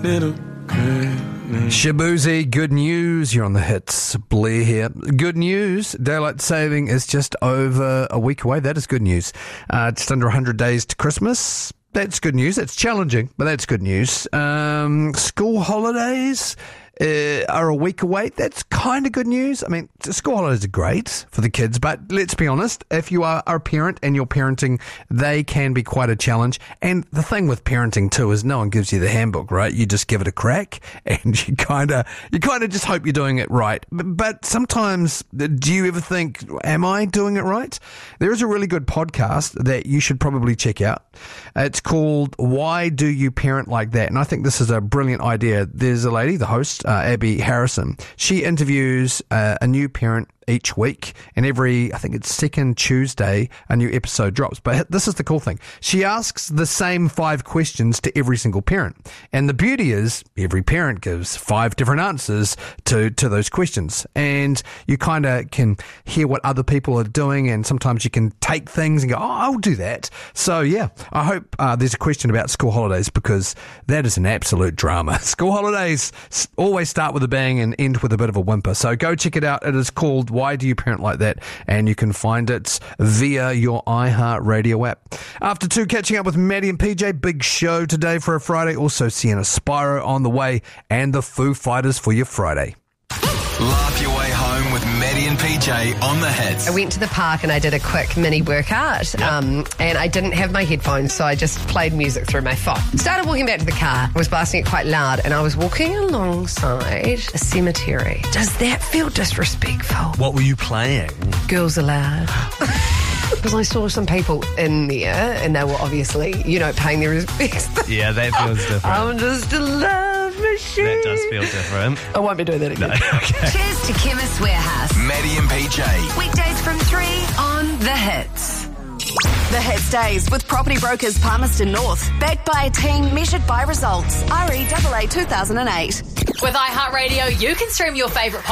Shabuzi, good news. You're on the hits. Blair here. Good news. Daylight saving is just over a week away. That is good news. Just under 100 days to Christmas. That's good news. It's challenging, but that's good news. School holidays are a week away. That's kind of good news. I mean, school holidays are great for the kids, but let's be honest, if you are a parent and you're parenting, they can be quite a challenge. And the thing with parenting too is no one gives you the handbook, right? You just give it a crack and you kind of just hope you're doing it right. But sometimes, do you ever think, am I doing it right? There is a really good podcast that you should probably check out. It's called Why Do You Parent Like That? And I think this is a brilliant idea. There's a lady, the host, Abby Harrison. She interviews a new parent each week, and every, I think it's second Tuesday, a new episode drops. But this is the cool thing. She asks the same 5 questions to every single parent. And the beauty is every parent gives 5 different answers to those questions. And you kind of can hear what other people are doing, and sometimes you can take things and go, oh, I'll do that. So yeah, I hope there's a question about school holidays, because that is an absolute drama. School holidays always start with a bang and end with a bit of a whimper. So go check it out. It is called Why Do You Parent Like That? And you can find it via your iHeartRadio app. After 2, catching up with Maddie and PJ. Big show today for a Friday. Also Sienna Spyro on the way, and the Foo Fighters for your Friday. Laugh your way home with Maddie and PJ on the hits. I went to the park and I did a quick mini workout, and I didn't have my headphones, so I just played music through my phone. Started walking back to the car. I was blasting it quite loud, and I was walking alongside a cemetery. Does that feel disrespectful? What were you playing? Girls Aloud. Because I saw some people in there, and they were obviously, paying their respects. Yeah, that feels different. I'm just a love machine. That does feel different. I won't be doing that again. No, okay. Cheers to Chemist Warehouse. Maddie and PJ. Weekdays from 3 on The Hits. The Hits Days with Property Brokers Palmerston North. Backed by a team measured by results. REAA 2008. With iHeartRadio, you can stream your favourite